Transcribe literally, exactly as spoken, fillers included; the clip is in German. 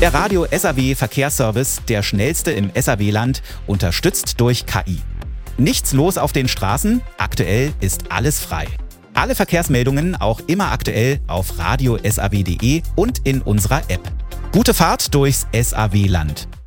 Der Radio S A W Verkehrsservice, der schnellste im S A W-Land, unterstützt durch K I. Nichts los auf den Straßen, aktuell ist alles frei. Alle Verkehrsmeldungen auch immer aktuell auf radio punkt s a w punkt d e und in unserer App. Gute Fahrt durchs S A W-Land.